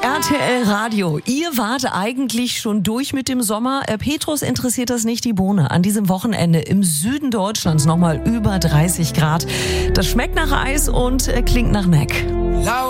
RTL Radio. Ihr wart eigentlich schon durch mit dem Sommer. Petrus interessiert das nicht die Bohne. An diesem Wochenende im Süden Deutschlands nochmal über 30 Grad. Das schmeckt nach Eis und klingt nach Mac.